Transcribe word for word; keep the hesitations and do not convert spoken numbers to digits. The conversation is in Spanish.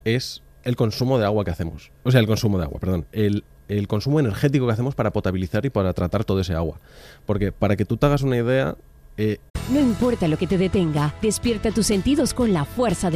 es el consumo de agua que hacemos. O sea, el consumo de agua, perdón. El, el consumo energético que hacemos para potabilizar y para tratar todo ese agua. Porque para que tú te hagas una idea... Eh, No importa lo que te detenga, despierta tus sentidos con la fuerza de